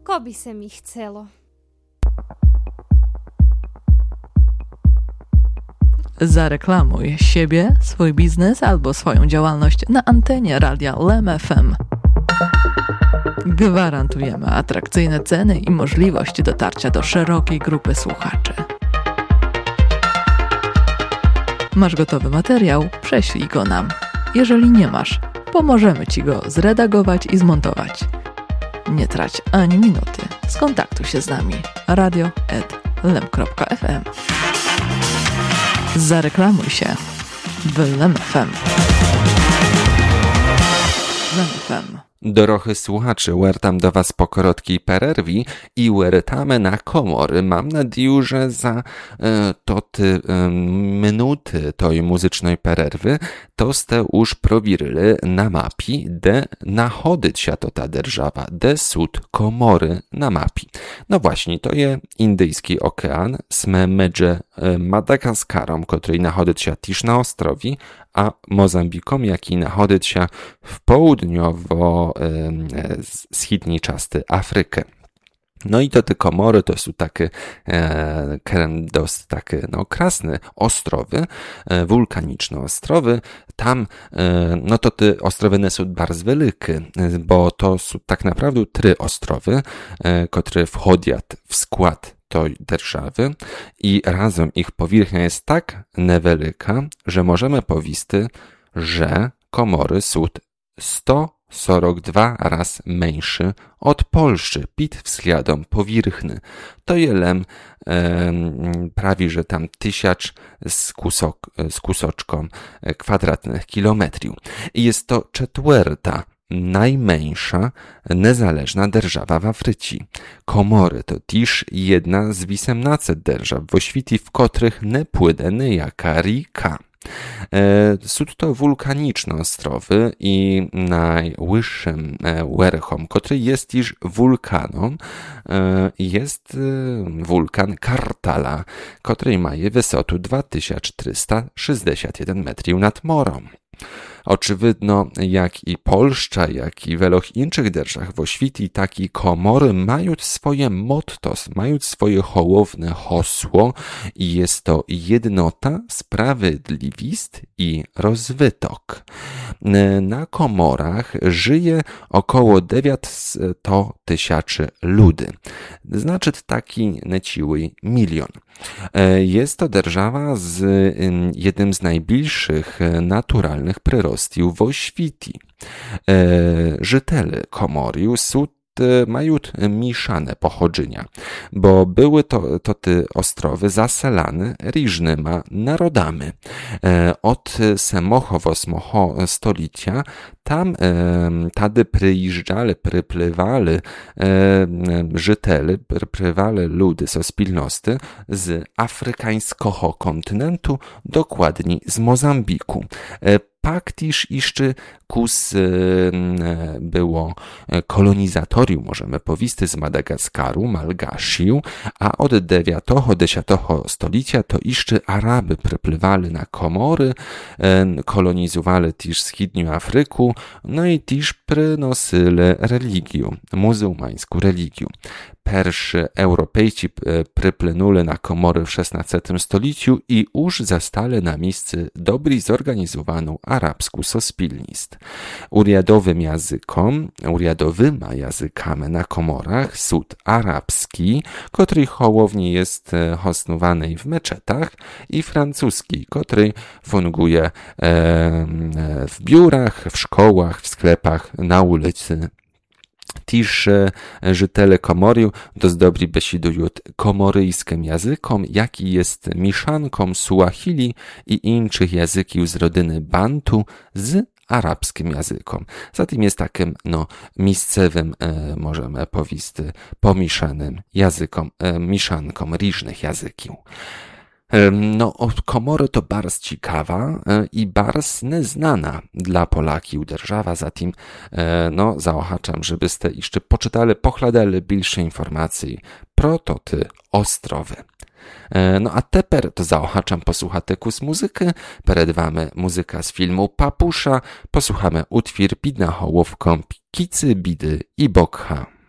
Ko by se mi chcelo. Zareklamuj siebie, swój biznes albo swoją działalność na antenie radia LEM FM. Gwarantujemy atrakcyjne ceny i możliwość dotarcia do szerokiej grupy słuchaczy. Masz gotowy materiał? Prześlij go nam. Jeżeli nie masz, pomożemy Ci go zredagować i zmontować. Nie trać ani minuty. Skontaktuj się z nami. radio@lem.fm. Zareklamuj się w LEM FM. LEM FM. Dorohy słuchaczy, wertam do Was po krótkiej pererwi i wertamy na Komory. Mam nadzieję, że za minuty tej muzycznej pererwy to ste już provjerili na mapi, de nachodit się to ta держава, de sud Komory na mapi. No właśnie, to je Indyjski okean, sme medże Madagaskarом, który nachodit się też na ostrowi, a Mozambikom, jaki nachodit się w południowo-wschodniej Afrykę. No i to te Komory to są takie dość takie krasne ostrowy, wulkaniczne ostrowy. Tam no to te ostrowy nie są bardzo wielkie, bo to są tak naprawdę 3 ostrowy, które wchodzą w skład tej держаwy i razem ich powierzchnia jest tak niewielka, że możemy powiedzieć, że Komory są 142 razy mniejsze od Polski pod względem powierzchni. To jest prawie, że tam 1000 z kusoczką kwadratnych kilometrów. I jest to czwarta najmniejsza niezależna держава w Afryce. Komory to też jedna z 18 держав w świecie, w których nie płynie niejaka rieka. Są to wulkaniczne ostrowy i najwyższym werchom, który jest też wulkanem, jest wulkan Kartala, który ma wysotę 2461 metrów nad morem. Oczywidno, jak i Polska, jak i wielu innych держав w świecie, tak i Komory mają swoje motto, mają swoje hołowne hasło i jest to jednota, sprawiedliwość i rozwytok. Na Komorach żyje około 900 tysięcy ludzi. Znaczy taki nieciły 1 milion. Jest to держава z jednym z najbliższych naturalnych przyrostów w świecie. Żytele Komoriu mają mieszane pochodzenia, bo były to te ostrowy zaselane różnymi narodami. Od samocho 8 stulecia tam tady przypływali żytele, przypływali ludy ze spilności z afrykańskiego kontynentu, dokładniej z Mozambiku. Pak też jeszcze było kolonizatorium, możemy powiedzieć, z Madagaskaru, Malgasiu, a od 9-10 stulecia to jeszcze Araby przypływali na Komory, kolonizowali też wschodnią Afrykę, no i też przynosili religię, muzułmańską religię. Pierwsi Europejci przypłynęli na Komory w XVI stuleciu i już zastali na miejscu dobrze zorganizowaną arabską sospilnost. Uriadowymi językami na Komorach są arabski, który hołownie jest osnowany w meczetach, i francuski, który funguje w biurach, w szkołach, w sklepach, na ulicy. Też żytele Komoriu dość dobrze besidują komoryjskim językom, jaki jest mieszanką Suahili i innych języków z rodziny Bantu z arabskim językom. Zatem jest takim miejscowym, możemy powiedzieć, pomieszanym językom, mieszanką różnych języków. Komory to bardzo ciekawa i bardzo nieznana dla Polaków держава, zatem zaochaczam, żebyście jeszcze poczytali, pochladali więcej informacji pro te ostrowy. A teper to zaochaczam posłuchać z muzyki. Przed wami muzyka z filmu Papusza. Posłuchamy utwór pod nahołówką Kicy, Bidy i Bokha.